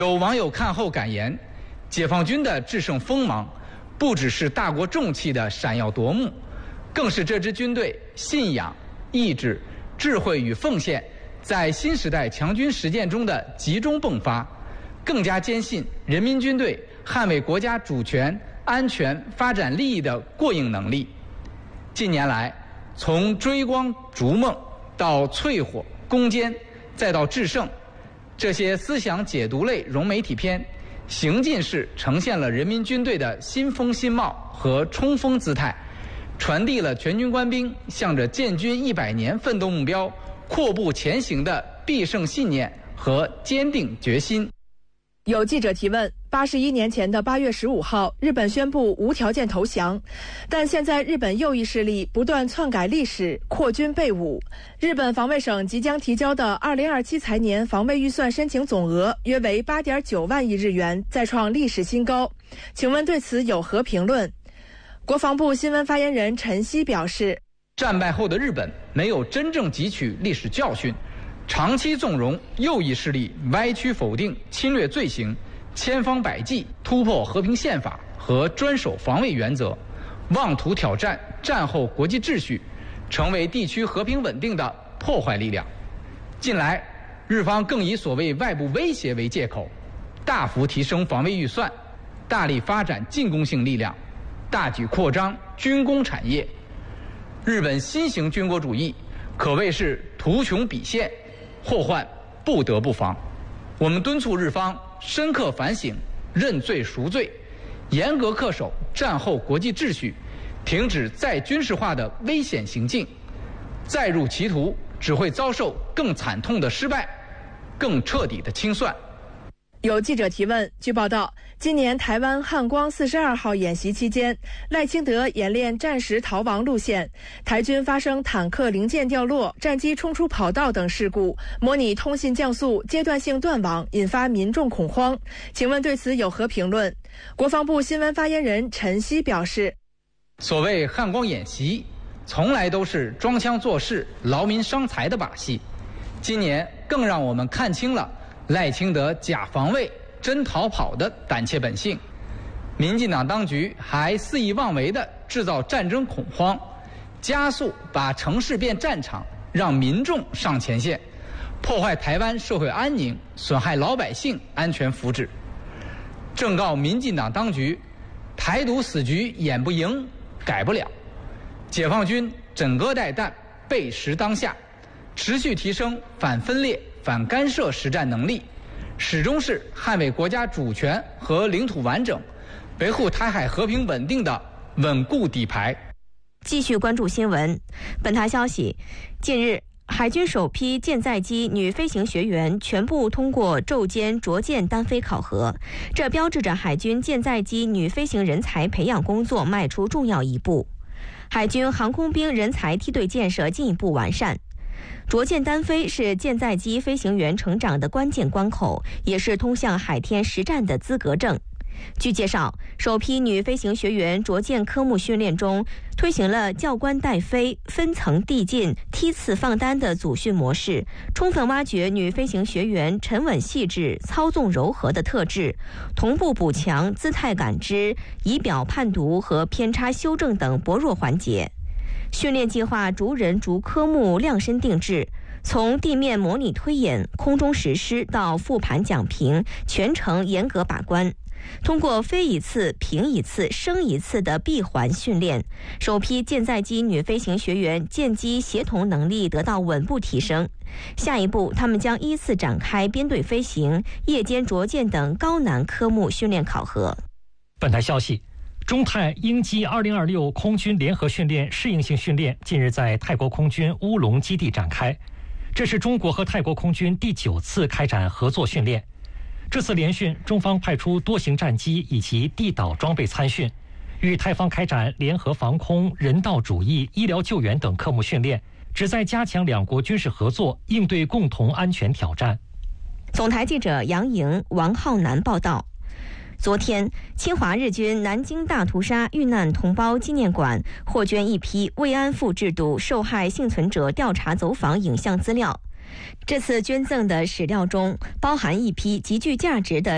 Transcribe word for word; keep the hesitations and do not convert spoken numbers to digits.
有网友看后感言，解放军的制胜锋芒，不只是大国重器的闪耀夺目，更是这支军队信仰、意志、智慧与奉献在新时代强军实践中的集中迸发，更加坚信人民军队捍卫国家主权、安全、发展利益的过硬能力。近年来，从追光逐梦到淬火攻坚，再到制胜，这些思想解读类融媒体片，行进式呈现了人民军队的新风新貌和冲锋姿态，传递了全军官兵向着建军一百年奋斗目标阔步前行的必胜信念和坚定决心。 有记者提问，八十一年前的八月十五号，日本宣布无条件投降，但现在日本右翼势力不断篡改历史，扩军备武。日本防卫省即将提交的二零二七财年防卫预算申请总额约为八点九万亿日元，再创历史新高。请问对此有何评论？国防部新闻发言人陈希表示， 战败后的日本没有真正汲取历史教训，长期纵容右翼势力歪曲否定侵略罪行，千方百计突破和平宪法和专守防卫原则，妄图挑战战后国际秩序，成为地区和平稳定的破坏力量。近来，日方更以所谓外部威胁为借口，大幅提升防卫预算，大力发展进攻性力量，大举扩张军工产业。日本新型军国主义可谓是图穷匕现，祸患不得不防。我们敦促日方深刻反省，认罪赎罪，严格恪守战后国际秩序，停止再军事化的危险行径。再入歧途，只会遭受更惨痛的失败，更彻底的清算。 有记者提问，据报道，今年台湾汉光四十二号演习期间，赖清德演练战时逃亡路线，台军发生坦克零件掉落、战机冲出跑道等事故，模拟通信降速阶段性断网，引发民众恐慌。请问对此有何评论？国防部新闻发言人陈希表示， 所谓汉光演习，从来都是装腔作势、劳民伤财的把戏，今年更让我们看清了赖清德假防卫真逃跑的胆怯本性。民进党当局还肆意妄为地制造战争恐慌，加速把城市变战场，让民众上前线，破坏台湾社会安宁，损害老百姓安全福祉。正告民进党当局，台独死局演不赢，改不了。解放军枕戈待旦，备时当下，持续提升反分裂、反干涉实战能力，始终是捍卫国家主权和领土完整，维护台海和平稳定的稳固底牌。 继续关注新闻。本台消息，近日海军首批舰载机女飞行学员全部通过昼间着舰单飞考核，这标志着海军舰载机女飞行人才培养工作迈出重要一步，海军航空兵人才梯队建设进一步完善。着舰单飞是舰载机飞行员成长的关键关口，也是通向海天实战的资格证。据介绍，首批女飞行学员着舰科目训练中，推行了教官带飞、分层递进、梯次放单的组训模式，充分挖掘女飞行学员沉稳细致、操纵柔和的特质，同步补强姿态感知、仪表判读和偏差修正等薄弱环节。训练计划逐人逐科目量身定制，从地面模拟推演、空中实施到复盘讲评，全程严格把关。通过飞一次、平一次、升一次的闭环训练，首批舰载机女飞行学员舰机协同能力得到稳步提升。下一步，他们将依次展开编队飞行、夜间着舰等高难科目训练考核。 本台消息，中泰鹰击二零二六空军联合训练适应性训练近日在泰国空军乌龙基地展开，这是中国和泰国空军第九次开展合作训练。这次联训，中方派出多型战机以及地导装备参训，与泰方开展联合防空、人道主义、医疗救援等科目训练，旨在加强两国军事合作，应对共同安全挑战。 总台记者杨莹、王浩南报道。昨天，侵华日军南京大屠杀遇难同胞纪念馆获捐一批慰安妇制度受害幸存者调查走访影像资料。这次捐赠的史料中包含一批极具价值的